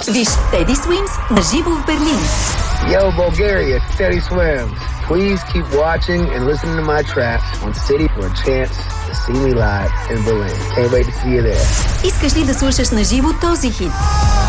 Виж Teddy Swims на живо в Берлин. Yo, Bulgaria, Teddy Swims. Please keep watching and listening to my tracks on City for a chance to see me live in Berlin. Can't wait to see you there. Искаш ли да слушаш на живо този хит?